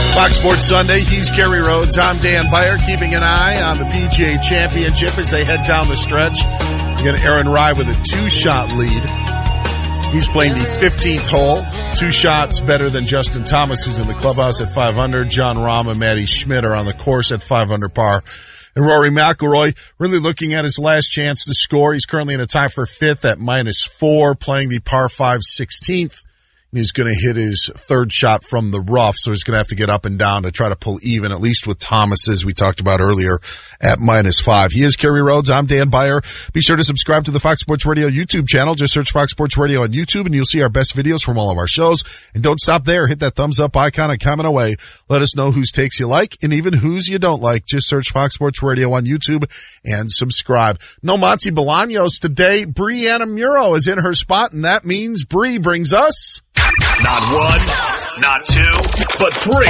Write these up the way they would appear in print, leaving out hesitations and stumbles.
Fox Sports Sunday, he's Kerry Rhodes. I'm Dan Beyer, keeping an eye on the PGA Championship as they head down the stretch. You got Aaron Rai with a 2-shot lead. He's playing the 15th hole. 2 shots better than Justin Thomas, who's in the clubhouse at 5 under. John Rahm and Matty Schmidt are on the course at 5 under par. And Rory McIlroy really looking at his last chance to score. He's currently in a tie for 5th at -4, playing the par 5 16th. He's going to hit his 3rd shot from the rough, so he's going to have to get up and down to try to pull even, at least with Thomas, as we talked about earlier, at -5. He is Kerry Rhodes. I'm Dan Beyer. Be sure to subscribe to the Fox Sports Radio YouTube channel. Just search Fox Sports Radio on YouTube, and you'll see our best videos from all of our shows. And don't stop there. Hit that thumbs up icon and comment away. Let us know whose takes you like and even whose you don't like. Just search Fox Sports Radio on YouTube and subscribe. No Monty Bolaños today. Brianna Muro is in her spot, and that means Bree brings us... Not 1, not 2, but 3.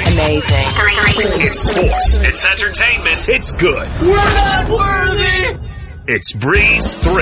Amazing. It's sports. It's entertainment. It's good. We're not worthy. It's Bree's 3.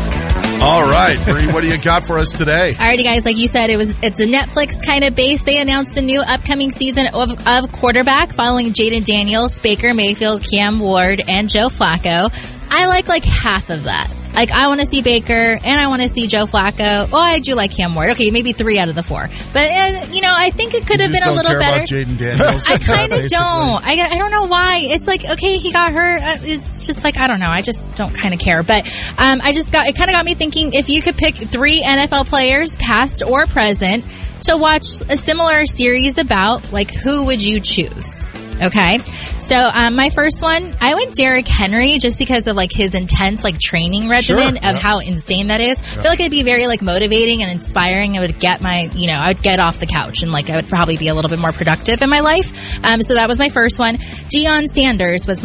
All right, Bree, what do you got for us today? Alrighty, guys, like you said, it's a Netflix kind of base. They announced a new upcoming season of quarterback following Jaden Daniels, Baker Mayfield, Cam Ward, and Joe Flacco. I like half of that. Like, I want to see Baker, and I want to see Joe Flacco. Well, I do like Cam Ward. Okay, maybe 3 out of the 4. But, I think it could have been a little better. Jaden Daniels. I kind of don't. I don't know why. It's like, okay, he got hurt. It's just like, I don't know. I just don't kind of care. But it kind of got me thinking, if you could pick 3 NFL players, past or present, to watch a similar series about, like, who would you choose? Okay. So, my first one, I went Derrick Henry just because of, like, his intense, like, training regimen of how insane that is. I feel like it'd be very, like, motivating and inspiring. I would get I would get off the couch and, like, I would probably be a little bit more productive in my life. So that was my first one. Deion Sanders was